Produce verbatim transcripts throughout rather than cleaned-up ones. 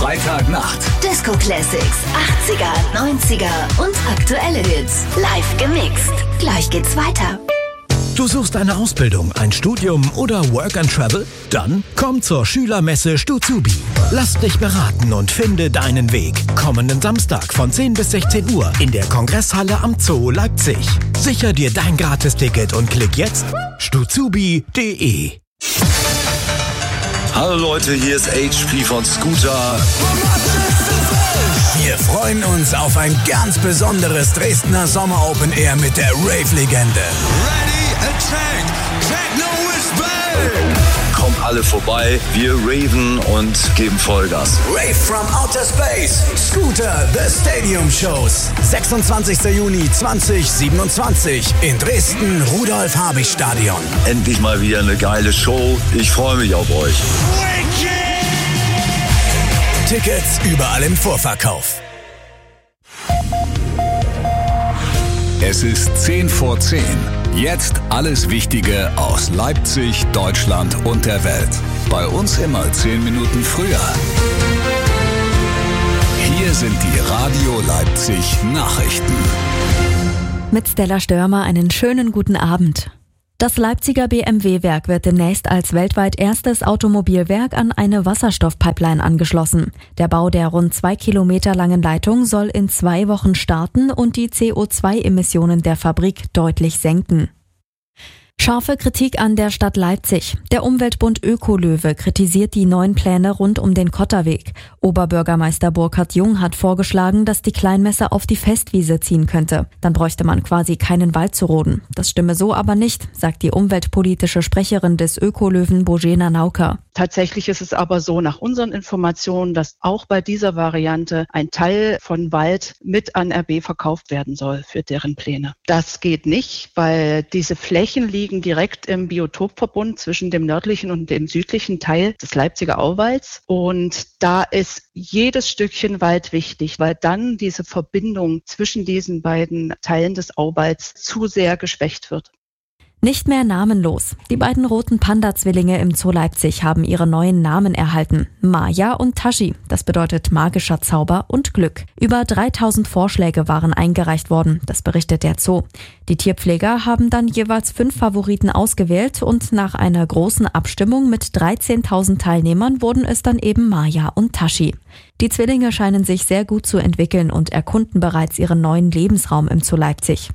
Freitagnacht. Disco Classics, achtziger, neunziger und aktuelle Hits. Live gemixt. Gleich geht's weiter. Du suchst eine Ausbildung, ein Studium oder Work and Travel? Dann komm zur Schülermesse Stuzubi. Lass dich beraten und finde deinen Weg. Kommenden Samstag von zehn bis sechzehn Uhr in der Kongresshalle am Zoo Leipzig. Sicher dir dein Gratisticket und klick jetzt stuzubi punkt de. Hallo Leute, hier ist H P von Scooter. Wir freuen uns auf ein ganz besonderes Dresdner Sommer Open Air mit der Rave-Legende. Ready, attack, techno is back! Kommt alle vorbei, wir raven und geben Vollgas. Rave from Outer Space, Scooter, The Stadium Shows. sechsundzwanzigster Juni zweitausendsiebenundzwanzig in Dresden, Rudolf-Habich-Stadion. Endlich mal wieder eine geile Show. Ich freue mich auf euch. Tickets überall im Vorverkauf. Es ist zehn vor zehn. Jetzt alles Wichtige aus Leipzig, Deutschland und der Welt. Bei uns immer zehn Minuten früher. Hier sind die Radio Leipzig Nachrichten. Mit Stella Störmer einen schönen guten Abend. Das Leipziger B M W-Werk wird demnächst als weltweit erstes Automobilwerk an eine Wasserstoffpipeline angeschlossen. Der Bau der rund zwei Kilometer langen Leitung soll in zwei Wochen starten und die C O zwei Emissionen der Fabrik deutlich senken. Scharfe Kritik an der Stadt Leipzig. Der Umweltbund Ökolöwe kritisiert die neuen Pläne rund um den Kotterweg. Oberbürgermeister Burkhard Jung hat vorgeschlagen, dass die Kleinmesse auf die Festwiese ziehen könnte. Dann bräuchte man quasi keinen Wald zu roden. Das stimme so aber nicht, sagt die umweltpolitische Sprecherin des Ökolöwen Božena Nauka. Tatsächlich ist es aber so nach unseren Informationen, dass auch bei dieser Variante ein Teil von Wald mit an R B verkauft werden soll für deren Pläne. Das geht nicht, weil diese Flächen liegen direkt im Biotopverbund zwischen dem nördlichen und dem südlichen Teil des Leipziger Auwalds. Und da ist jedes Stückchen Wald wichtig, weil dann diese Verbindung zwischen diesen beiden Teilen des Auwalds zu sehr geschwächt wird. Nicht mehr namenlos. Die beiden roten Panda-Zwillinge im Zoo Leipzig haben ihre neuen Namen erhalten. Maya und Tashi. Das bedeutet magischer Zauber und Glück. Über dreitausend Vorschläge waren eingereicht worden, das berichtet der Zoo. Die Tierpfleger haben dann jeweils fünf Favoriten ausgewählt und nach einer großen Abstimmung mit dreizehntausend Teilnehmern wurden es dann eben Maya und Tashi. Die Zwillinge scheinen sich sehr gut zu entwickeln und erkunden bereits ihren neuen Lebensraum im Zoo Leipzig.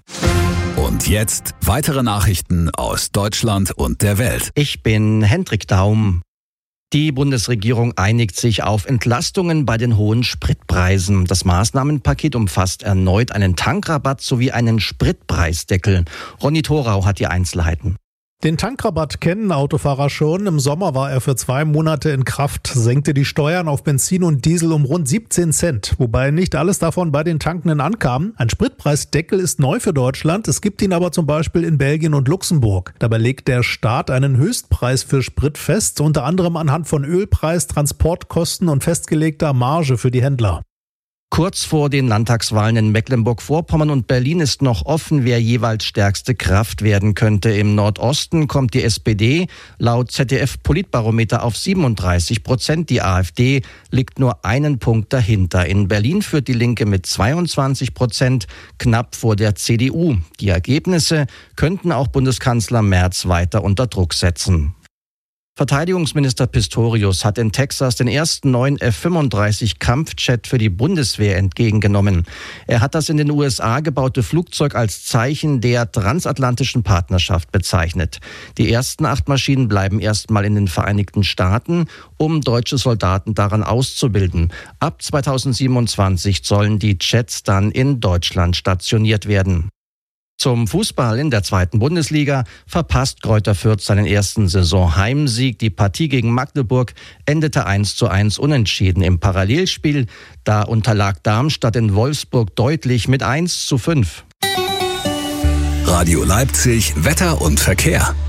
Und jetzt weitere Nachrichten aus Deutschland und der Welt. Ich bin Hendrik Daum. Die Bundesregierung einigt sich auf Entlastungen bei den hohen Spritpreisen. Das Maßnahmenpaket umfasst erneut einen Tankrabatt sowie einen Spritpreisdeckel. Ronny Thorau hat die Einzelheiten. Den Tankrabatt kennen Autofahrer schon. Im Sommer war er für zwei Monate in Kraft, senkte die Steuern auf Benzin und Diesel um rund siebzehn Cent, wobei nicht alles davon bei den Tankenden ankam. Ein Spritpreisdeckel ist neu für Deutschland, es gibt ihn aber zum Beispiel in Belgien und Luxemburg. Dabei legt der Staat einen Höchstpreis für Sprit fest, unter anderem anhand von Ölpreis, Transportkosten und festgelegter Marge für die Händler. Kurz vor den Landtagswahlen in Mecklenburg-Vorpommern und Berlin ist noch offen, wer jeweils stärkste Kraft werden könnte. Im Nordosten kommt die S P D laut Z D F-Politbarometer auf siebenunddreißig Prozent. Die AfD liegt nur einen Punkt dahinter. In Berlin führt die Linke mit zweiundzwanzig Prozent, knapp vor der C D U. Die Ergebnisse könnten auch Bundeskanzler Merz weiter unter Druck setzen. Verteidigungsminister Pistorius hat in Texas den ersten neuen F fünfunddreißig Kampfjet für die Bundeswehr entgegengenommen. Er hat das in den U S A gebaute Flugzeug als Zeichen der transatlantischen Partnerschaft bezeichnet. Die ersten acht Maschinen bleiben erstmal in den Vereinigten Staaten, um deutsche Soldaten daran auszubilden. Ab zweitausendsiebenundzwanzig sollen die Jets dann in Deutschland stationiert werden. Zum Fußball in der zweiten Bundesliga verpasst Greuther Fürth seinen ersten Saisonheimsieg. Die Partie gegen Magdeburg endete eins zu eins unentschieden. Im Parallelspiel, da unterlag Darmstadt in Wolfsburg deutlich mit eins zu fünf. Radio Leipzig, Wetter und Verkehr.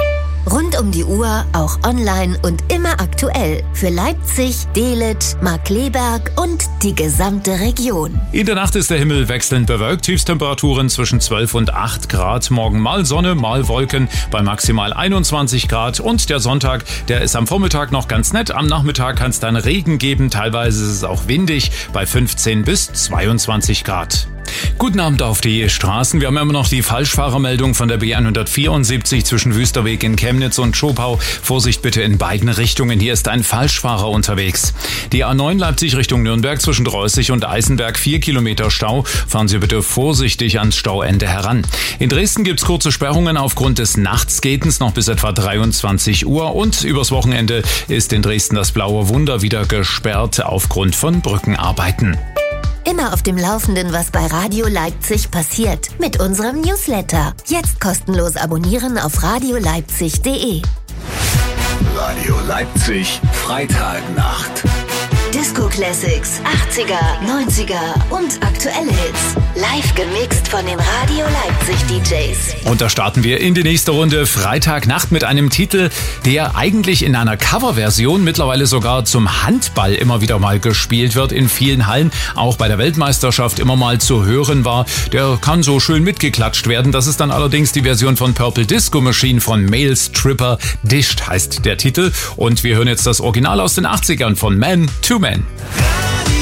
Rund um die Uhr, auch online und immer aktuell. Für Leipzig, Delitzsch, Markkleeberg und die gesamte Region. In der Nacht ist der Himmel wechselnd bewölkt. Tiefstemperaturen zwischen zwölf und acht Grad. Morgen mal Sonne, mal Wolken bei maximal einundzwanzig Grad. Und der Sonntag, der ist am Vormittag noch ganz nett. Am Nachmittag kann es dann Regen geben. Teilweise ist es auch windig bei fünfzehn bis zweiundzwanzig Grad. Guten Abend auf die Straßen. Wir haben immer noch die Falschfahrermeldung von der B hundertvierundsiebzig zwischen Wüsterweg in Chemnitz und Schopau. Vorsicht bitte in beiden Richtungen. Hier ist ein Falschfahrer unterwegs. Die A neun Leipzig Richtung Nürnberg zwischen Dreußig und Eisenberg vier Kilometer Stau. Fahren Sie bitte vorsichtig ans Stauende heran. In Dresden gibt's kurze Sperrungen aufgrund des Nachtsgehens noch bis etwa dreiundzwanzig Uhr. Und übers Wochenende ist in Dresden das Blaue Wunder wieder gesperrt aufgrund von Brückenarbeiten. Immer auf dem Laufenden, was bei Radio Leipzig passiert. Mit unserem Newsletter. Jetzt kostenlos abonnieren auf radio leipzig punkt de. Radio Leipzig, Freitagnacht. Disco Classics, achtziger, neunziger und aktuelle Hits. Live gemixt von den Radio Leipzig D Js. Und da starten wir in die nächste Runde Freitagnacht mit einem Titel, der eigentlich in einer Coverversion mittlerweile sogar zum Handball immer wieder mal gespielt wird in vielen Hallen, auch bei der Weltmeisterschaft immer mal zu hören war. Der kann so schön mitgeklatscht werden. Das ist dann allerdings die Version von Purple Disco Machine von Male Stripper Dished heißt der Titel. Und wir hören jetzt das Original aus den achtzigern von Man to Man.